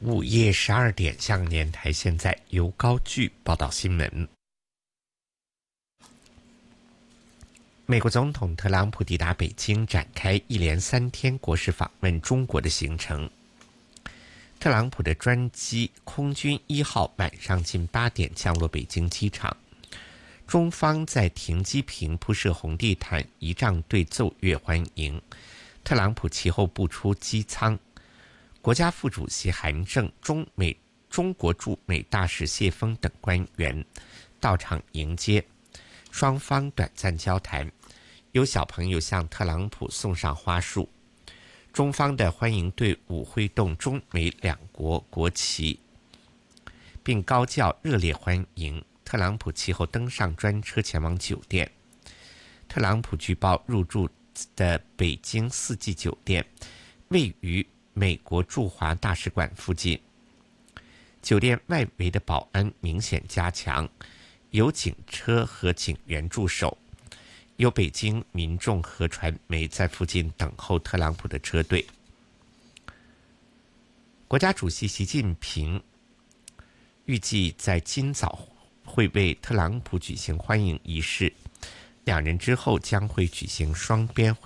午夜12点，香港电台现在由高炬报道新闻。美国总统特朗普抵达北京，展开一连3天国事访问中国的行程。特朗普的专机空军1号晚上近8点降落北京机场，中方在停机坪铺设红地毯，仪仗队奏乐欢迎。特朗普其后步出机舱，国家副主席韩正、中国驻美大使谢锋等官员到场迎接，双方短暂交谈，有小朋友向特朗普送上花束。中方的欢迎队伍挥动中美两国国旗，并高叫热烈欢迎。特朗普其后登上专车前往酒店。特朗普据报入住的北京四季酒店位于美国驻华大使馆附近，酒店外围的保安明显加强，有警车和警员驻守，有北京民众和传媒在附近等候特朗普的车队。国家主席习近平预计在今早会为特朗普举行欢迎仪式，两人之后将会举行双边会